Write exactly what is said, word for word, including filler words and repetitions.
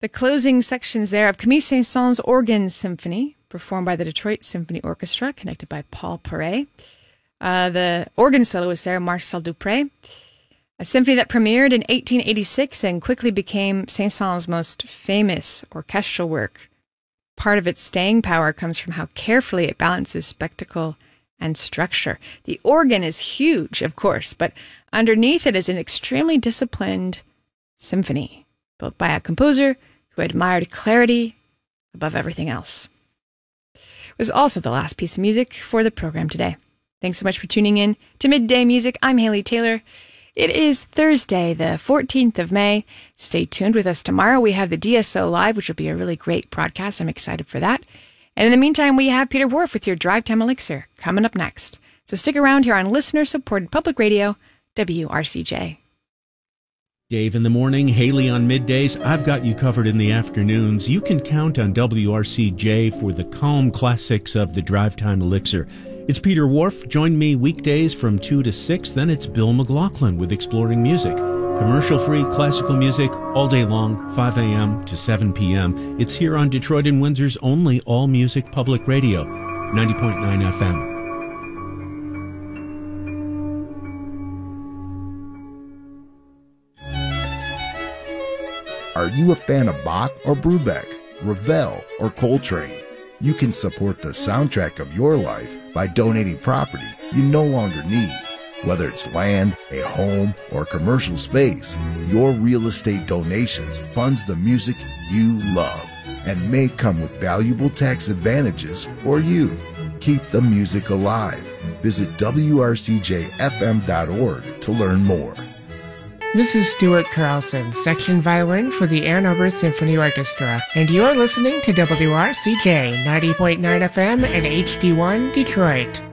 The closing sections there of Camille Saint-Saëns' Organ Symphony, performed by the Detroit Symphony Orchestra, conducted by Paul Paray. Uh, the organ soloist there, Marcel Dupré. A symphony that premiered in eighteen eighty-six and quickly became Saint-Saëns' most famous orchestral work. Part of its staying power comes from how carefully it balances spectacle and structure. The organ is huge, of course, but underneath it is an extremely disciplined symphony, built by a composer who admired clarity above everything else. It was also the last piece of music for the program today. Thanks so much for tuning in to Midday Music. I'm Haley Taylor. It is Thursday, the fourteenth of May. Stay tuned with us tomorrow. We have the D S O Live, which will be a really great broadcast. I'm excited for that. And in the meantime, we have Peter Whorf with your Drive Time Elixir coming up next. So stick around here on listener-supported public radio, W R C J. Dave in the morning, Haley on middays. I've got you covered in the afternoons. You can count on W R C J for the calm classics of the Drive Time Elixir. It's Peter Whorf. Join me weekdays from two to six. Then it's Bill McLaughlin with Exploring Music. Commercial-free classical music all day long, five a.m. to seven p.m. It's here on Detroit and Windsor's only all-music public radio, ninety point nine F M. Are you a fan of Bach or Brubeck, Ravel or Coltrane? You can support the soundtrack of your life by donating property you no longer need. Whether it's land, a home, or commercial space, your real estate donations funds the music you love and may come with valuable tax advantages for you. Keep the music alive. Visit W R C J F M dot org to learn more. This is Stuart Carlson, section violin for the Ann Arbor Symphony Orchestra, and you're listening to W R C J ninety point nine F M and H D one Detroit.